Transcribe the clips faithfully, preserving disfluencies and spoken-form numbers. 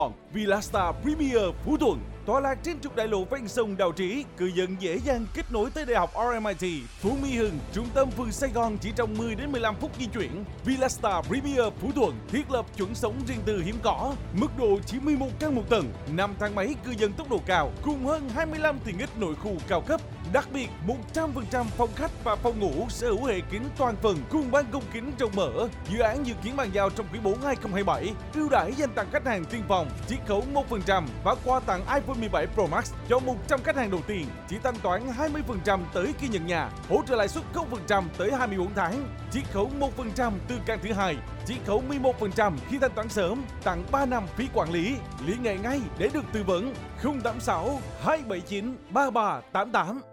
Villastar Premier Phú Thuận tọa lạc trên trục đại lộ ven sông Đào Trí, cư dân dễ dàng kết nối tới đại học rờ em i tê. Phú Mỹ Hưng, trung tâm phường Sài Gòn chỉ trong mười đến mười lăm phút di chuyển. Villastar Premier Phú Thuận thiết lập chuẩn sống riêng tư hiếm có, mức độ chỉ mười một căn một tầng, năm thang máy cư dân tốc độ cao, cùng hơn hai mươi lăm tiện ích nội khu cao cấp. Đặc biệt, một trăm phần trăm phòng khách và phòng ngủ sở hữu hệ kính toàn phần cùng ban công kính rộng mở. Dự án dự kiến bàn giao trong quý bốn hai không hai bảy. Ưu đãi dành tặng khách hàng tiên phòng, chiết khấu một phần trăm và quà tặng iPhone mười bảy Pro Max cho một trăm khách hàng đầu tiên. Chỉ thanh toán hai mươi phần trăm tới khi nhận nhà, hỗ trợ lãi suất không phần trăm tới hai mươi bốn tháng, chiết khấu một phần trăm từ căn thứ hai, chiết khấu mười một phần trăm khi thanh toán sớm, tặng ba năm phí quản lý. Liên hệ ngay để được tư vấn. không tám sáu hai bảy chín ba ba tám tám.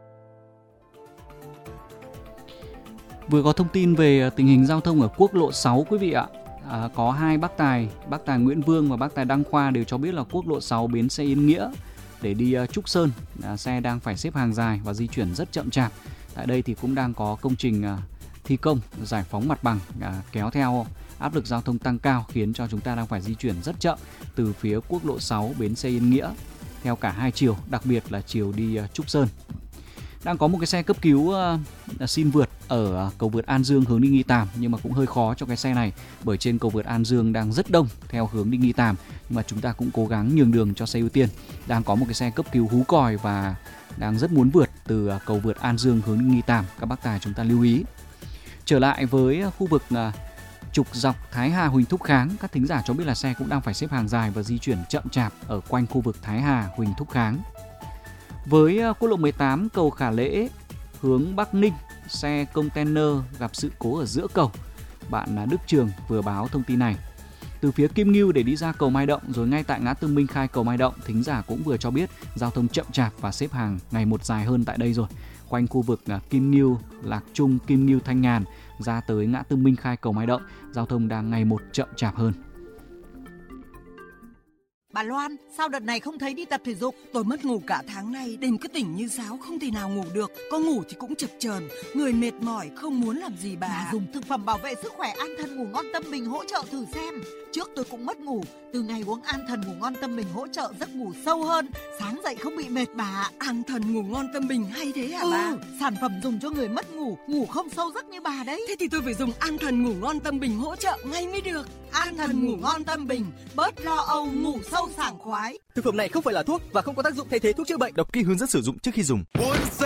Vừa có thông tin về tình hình giao thông ở quốc lộ sáu quý vị ạ. À, có hai bác tài, bác tài Nguyễn Vương và bác tài Đăng Khoa đều cho biết là quốc lộ sáu bến xe Yên Nghĩa để đi uh, Trúc Sơn, à, xe đang phải xếp hàng dài và di chuyển rất chậm chạp. Tại đây thì cũng đang có công trình uh, thi công giải phóng mặt bằng, uh, kéo theo áp lực giao thông tăng cao khiến cho chúng ta đang phải di chuyển rất chậm từ phía quốc lộ sáu bến xe Yên Nghĩa theo cả hai chiều, đặc biệt là chiều đi uh, Trúc Sơn. Đang có một cái xe cấp cứu uh, xin vượt ở uh, cầu vượt An Dương hướng đi Nghi Tàm, nhưng mà cũng hơi khó cho cái xe này bởi trên cầu vượt An Dương đang rất đông theo hướng đi Nghi Tàm, nhưng mà chúng ta cũng cố gắng nhường đường cho xe ưu tiên. Đang có một cái xe cấp cứu hú còi và đang rất muốn vượt từ uh, cầu vượt An Dương hướng đi Nghi Tàm, các bác tài chúng ta lưu ý. Trở lại với uh, khu vực uh, trục dọc Thái Hà Huỳnh Thúc Kháng, các thính giả cho biết là xe cũng đang phải xếp hàng dài và di chuyển chậm chạp ở quanh khu vực Thái Hà Huỳnh Thúc Kháng. Với quốc lộ mười tám cầu Khả Lễ hướng Bắc Ninh, xe container gặp sự cố ở giữa cầu. Bạn Đức Trường vừa báo thông tin này. Từ phía Kim Ngưu để đi ra cầu Mai Động, rồi ngay tại ngã tư Minh Khai cầu Mai Động, thính giả cũng vừa cho biết giao thông chậm chạp và xếp hàng ngày một dài hơn tại đây rồi. Quanh khu vực Kim Ngưu, Lạc Trung, Kim Ngưu, Thanh Nhàn ra tới ngã tư Minh Khai cầu Mai Động, giao thông đang ngày một chậm chạp hơn. Bà Loan, sao đợt này không thấy đi tập thể dục? Tôi mất ngủ cả tháng nay, đêm cứ tỉnh như sáo, không thể nào ngủ được. Có ngủ thì cũng chập chờn, người mệt mỏi, không muốn làm gì bà. Bà dùng thực phẩm bảo vệ sức khỏe An Thần Ngủ Ngon Tâm Bình hỗ trợ thử xem. Trước tôi cũng mất ngủ, từ ngày uống An Thần Ngủ Ngon Tâm Bình hỗ trợ giấc ngủ sâu hơn, sáng dậy không bị mệt bà. An Thần Ngủ Ngon Tâm Bình hay thế hả ừ, bà? Sản phẩm dùng cho người mất ngủ, ngủ không sâu giấc như bà đấy. Thế thì tôi phải dùng An Thần Ngủ Ngon Tâm Bình hỗ trợ ngay mới được. An Thần Ngủ Ngon Tâm Bình, bớt lo âu, ngủ sâu sảng khoái. Thực phẩm này không phải là thuốc và không có tác dụng thay thế thuốc chữa bệnh. Đọc kỹ hướng dẫn sử dụng trước khi dùng.